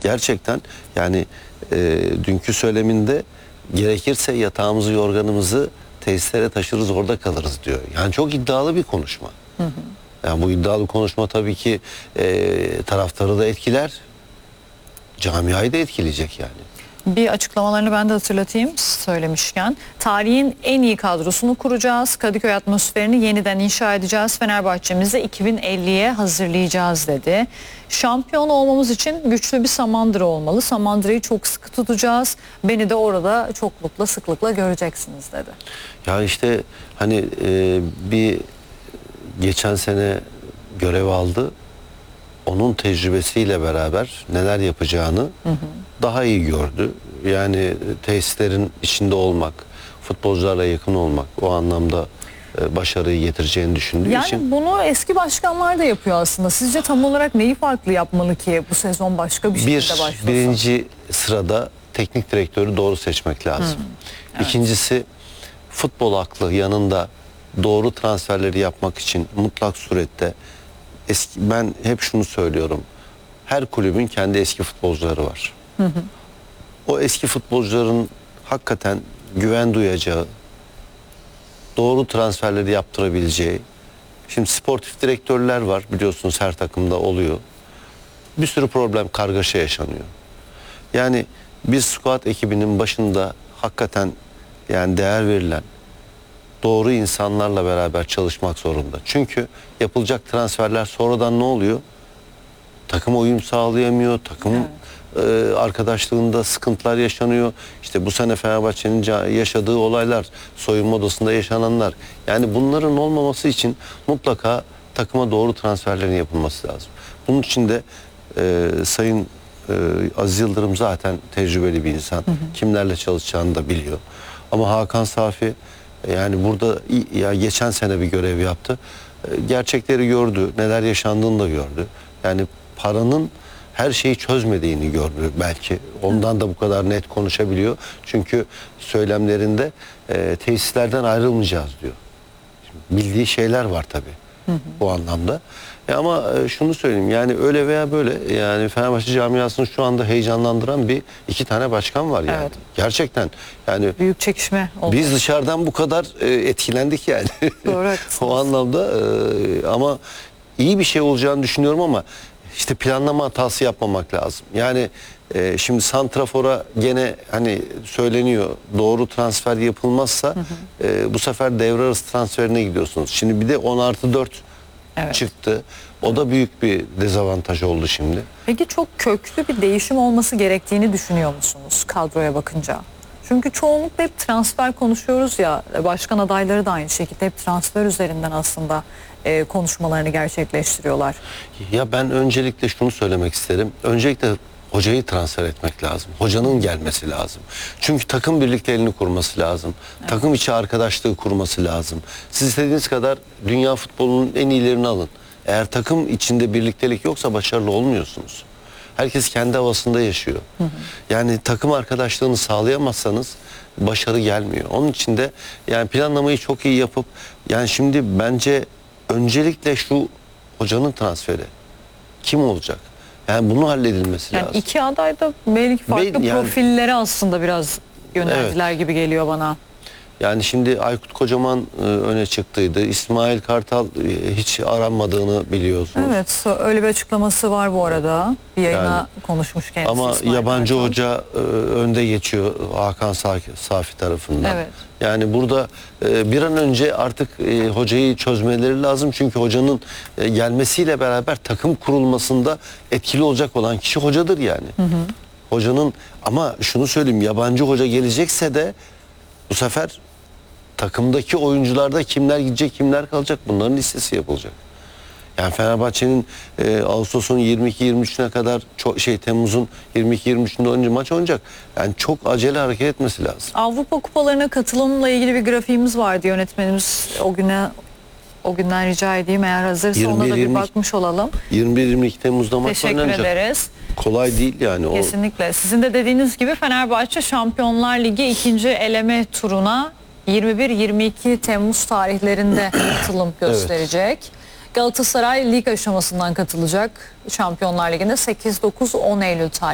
gerçekten yani dünkü söyleminde gerekirse yatağımızı yorganımızı tesislere taşırız orada kalırız diyor. Yani çok iddialı bir konuşma. Yani bu iddialı konuşma tabii ki taraftarı da etkiler, camiayı da etkileyecek yani. Bir açıklamalarını ben de hatırlatayım söylemişken. Tarihin en iyi kadrosunu kuracağız. Kadıköy atmosferini yeniden inşa edeceğiz. Fenerbahçe'mizi 2050'ye hazırlayacağız dedi. Şampiyon olmamız için güçlü bir Samandıra olmalı. Samandıra'yı çok sıkı tutacağız. Beni de orada çoklukla, sıklıkla göreceksiniz dedi. Ya işte hani bir geçen sene görev aldı. Onun tecrübesiyle beraber neler yapacağını daha iyi gördü. Yani tesislerin içinde olmak, futbolcularla yakın olmak o anlamda başarıyı getireceğini düşündüğü için. Yani bunu eski başkanlar da yapıyor aslında. Sizce tam olarak neyi farklı yapmalı ki bu sezon başka bir şekilde başlasın? Birinci sırada teknik direktörü doğru seçmek lazım. Evet. İkincisi futbol aklı yanında doğru transferleri yapmak için mutlak surette ben hep şunu söylüyorum. Her kulübün kendi eski futbolcuları var. O eski futbolcuların hakikaten güven duyacağı, doğru transferleri yaptırabileceği. Şimdi sportif direktörler var biliyorsunuz her takımda oluyor. Bir sürü problem, kargaşa yaşanıyor. Yani biz squad ekibinin başında hakikaten yani değer verilen doğru insanlarla beraber çalışmak zorunda. Çünkü yapılacak transferler sonradan ne oluyor? Takım uyum sağlayamıyor, takım arkadaşlığında sıkıntılar yaşanıyor. İşte bu sene Fenerbahçe'nin yaşadığı olaylar, soyunma odasında yaşananlar. Yani bunların olmaması için mutlaka takıma doğru transferlerin yapılması lazım. Bunun için de Sayın Aziz Yıldırım zaten tecrübeli bir insan. Kimlerle çalışacağını da biliyor. Ama Hakan Safi yani burada ya geçen sene bir görev yaptı. Gerçekleri gördü, neler yaşandığını da gördü. Yani paranın her şeyi çözmediğini gördü belki. Ondan da bu kadar net konuşabiliyor. Çünkü söylemlerinde tesislerden ayrılmayacağız diyor. Bildiği şeyler var tabii bu anlamda. Ama şunu söyleyeyim yani öyle veya böyle yani Fenerbahçe camiasını şu anda heyecanlandıran iki tane başkan var yani. Evet. Gerçekten yani Büyük çekişme oldu. biz dışarıdan bu kadar etkilendik yani. Doğru. O anlamda ama iyi bir şey olacağını düşünüyorum ama işte planlama hatası yapmamak lazım. Yani şimdi santrafora gene hani söyleniyor doğru transfer yapılmazsa bu sefer devre arası transferine gidiyorsunuz. Şimdi bir de 10+4 çıktı. O da büyük bir dezavantaj oldu şimdi. Peki çok köklü bir değişim olması gerektiğini düşünüyor musunuz kadroya bakınca? Çünkü çoğunlukla hep transfer konuşuyoruz ya, başkan adayları da aynı şekilde hep transfer üzerinden aslında konuşmalarını gerçekleştiriyorlar. Ya ben öncelikle şunu söylemek isterim. Öncelikle hocayı transfer etmek lazım. Hocanın gelmesi lazım. Çünkü takım birlikteliğini kurması lazım. Evet. Takım içi arkadaşlığı kurması lazım. Siz istediğiniz kadar dünya futbolunun en iyilerini alın. Eğer takım içinde birliktelik yoksa başarılı olmuyorsunuz. Herkes kendi havasında yaşıyor. Yani takım arkadaşlığını sağlayamazsanız başarı gelmiyor. Onun için de yani planlamayı çok iyi yapıp yani şimdi bence öncelikle şu hocanın transferi kim olacak? Yani bunu halledilmesi lazım. İki aday da belki farklı profilleri aslında biraz yöneldiler gibi geliyor bana. Yani şimdi Aykut Kocaman öne çıktıydı. İsmail Kartal hiç aranmadığını biliyorsunuz. Evet, öyle bir açıklaması var bu arada. Bir yayına konuşmuş kendisi. Ama İsmail yabancı Kartal. hoca önde geçiyor Hakan Safi tarafından. Evet. Yani burada bir an önce artık hocayı çözmeleri lazım. Çünkü hocanın gelmesiyle beraber takım kurulmasında etkili olacak olan kişi hocadır yani. Hocanın ama şunu söyleyeyim yabancı hoca gelecekse de bu sefer takımdaki oyuncularda kimler gidecek, kimler kalacak bunların listesi yapılacak. Yani Fenerbahçe'nin Ağustos'un 22-23'üne kadar Temmuz'un 22-23'ünde önce maç oynayacak. Yani çok acele hareket etmesi lazım. Avrupa kupalarına katılımla ilgili bir grafiğimiz vardı yönetmenimiz o günden rica edeyim eğer hazırsa ona da bir bakmış olalım. 21-22 Temmuz'da maç oynanacak. Teşekkür ederiz. Kolay değil yani. Kesinlikle. Sizin de dediğiniz gibi Fenerbahçe Şampiyonlar Ligi 2. eleme turuna 21-22 Temmuz tarihlerinde katılım gösterecek. Galatasaray lig aşamasından katılacak Şampiyonlar Ligi'nde 8-9-10 Eylül tarihinde.